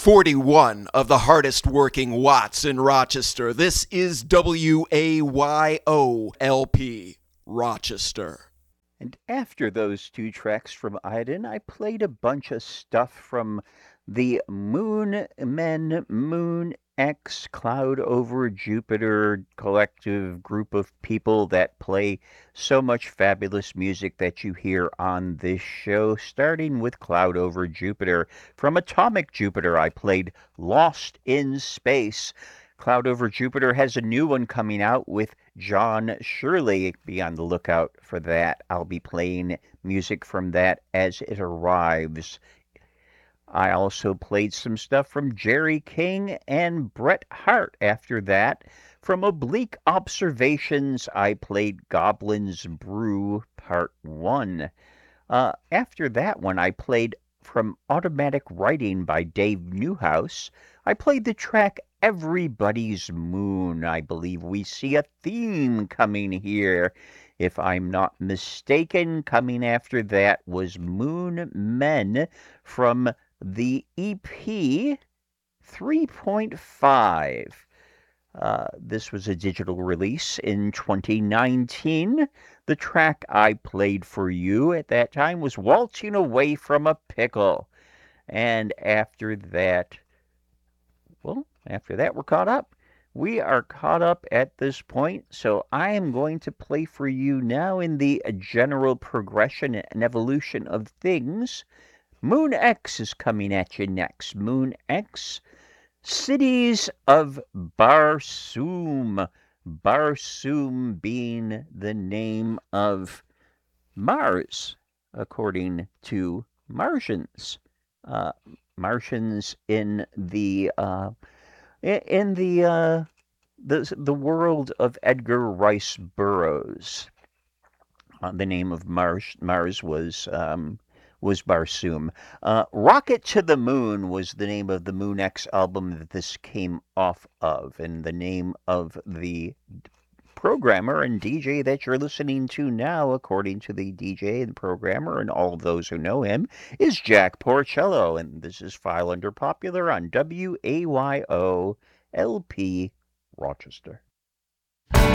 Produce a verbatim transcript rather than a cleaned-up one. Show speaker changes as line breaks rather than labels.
forty-one of the hardest working Watts in Rochester. This is W A Y O L P, Rochester.
And after those two tracks from Iden, I played a bunch of stuff from the Moon Men, Moon X, Cloud Over Jupiter collective group of people that play so much fabulous music that you hear on this show, starting with Cloud Over Jupiter. From Atomic Jupiter, I played Lost in Space. Cloud Over Jupiter has a new one coming out with John Shirley. Be on the lookout for that. I'll be playing music from that as it arrives. I also played some stuff from Jerry King and Bret Hart. After that, from Oblique Observations, I played Goblin's Brew Part one. Uh, after that one, I played from Automatic Writing by Dave Newhouse. I played the track Everybody's Moon. I believe we see a theme coming here. If I'm not mistaken, coming after that was Moon Men from the E P three point five. Uh, this was a digital release in twenty nineteen. The track I played for you at that time was Waltzing Away from a Pickle. And after that, well, after that, we're caught up. We are caught up at this point, so I am going to play for you now in the general progression and evolution of things. Moon X is coming at you next. Moon X, Cities of Barsoom. Barsoom being the name of Mars, according to Martians. Uh, Martians in the uh, in the uh, the the world of Edgar Rice Burroughs. Uh, the name of Mars Mars was um, was Barsoom. Uh, Rocket to the Moon was the name of the Moon X album that this came off of, and the name of the programmer and D J that you're listening to now, according to the D J and programmer and all of those who know him, is Jack Porcello, and this is File Under Popular on W A Y O L P Rochester.